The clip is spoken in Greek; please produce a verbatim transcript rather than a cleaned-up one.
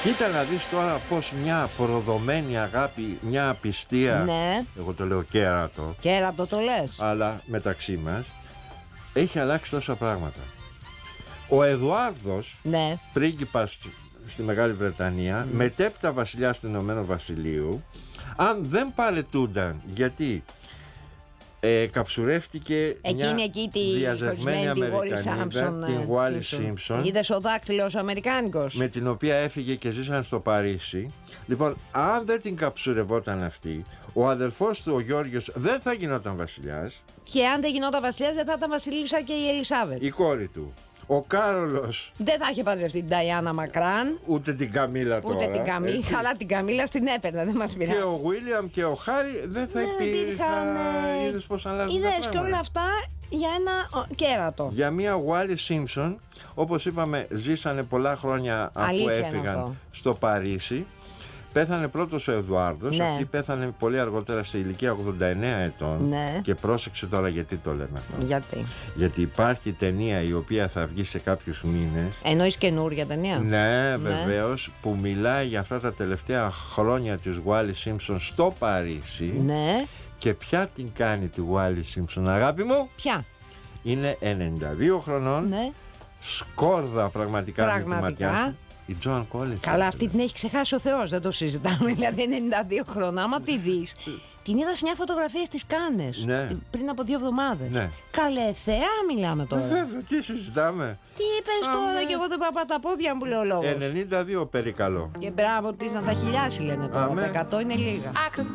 Κοίτα να δεις τώρα πως μια προδομένη αγάπη, μια απιστία, Ναι. εγώ το λέω κέρατο, Κέρατο το λες. αλλά μεταξύ μας, έχει αλλάξει τόσα πράγματα. Ο Εδουάρδος, Ναι. πρίγκιπας στη Μεγάλη Βρετανία, mm. μετέπειτα βασιλιάς του Ηνωμένου Βασιλείου, αν δεν παρετούνταν γιατί ε, καψουρεύτηκε Εκείνη μια εκεί τη διαζευμένη Αμερικανίδα, την Wallis Simpson, είδες ο δάκτυλος ο Αμερικάνικος, με την οποία έφυγε και ζήσαν στο Παρίσι. Λοιπόν, αν δεν την καψουρευόταν αυτή, ο αδελφός του ο Γιώργος δεν θα γινόταν βασιλιάς. και αν δεν γινόταν βασιλιάς δεν θα ήταν βασιλίσα και η Ελισάβετ. Η κόρη του, ο Κάρολος, Δεν θα είχε παντρευτεί την Νταϊάννα Μακράν, ούτε την Καμίλα τώρα, ούτε την Καμίλα, έτσι. αλλά την Καμίλα στην έπαιρνα, δεν μας πειράζει. Και ο Βίλιαμ και ο Χάρι δεν θα Δεν υπήρχαν. υπήρχαν, ε, Είδες πως αλλάζουν τα Είδες και πράγματα. όλα αυτά για ένα ο, κέρατο. Για μια Wallis Simpson, όπως είπαμε, ζήσανε πολλά χρόνια αφού Αλήθεια είναι έφυγαν αυτό. στο Παρίσι. Πέθανε πρώτος ο Εδουάρδος, Ναι. αυτή πέθανε πολύ αργότερα σε ηλικία ογδόντα εννέα ετών. Ναι. Και πρόσεξε τώρα γιατί το λέμε αυτό. Γιατί. Γιατί υπάρχει ταινία η οποία θα βγει σε κάποιους μήνες. Εννοείς καινούρια ταινία. Ναι, βεβαίως, που μιλάει για αυτά τα τελευταία χρόνια της Wallis Simpson στο Παρίσι. Ναι. Και ποια την κάνει τη Wallis Simpson, αγάπη μου? Ποια? Είναι ενενήντα δύο χρονών. Ναι. Σκόρδα πραγματικά, με τη Πραγματικά. ματιά σου. Η Τζοαν Κόλλινς. Καλά, αυτή την έχει ξεχάσει ο Θεός, δεν το συζητάμε. Δηλαδή ενενήντα δύο χρόνια, άμα τη δεις. Την είδα σε μια φωτογραφία στις Κάνες Ναι. πριν από δύο εβδομάδες. Ναι. Καλέ θεά μιλάμε τώρα. Βέβαια, τι συζητάμε. Τι είπες Α, τώρα ναι. και εγώ δεν πάω τα πόδια μου, λέει ο λόγος. ενενήντα δύο περικαλώ. Και μπράβο της να τα χιλιάσει λένε τώρα. Αμέ. Τα εκατό είναι λίγα. I could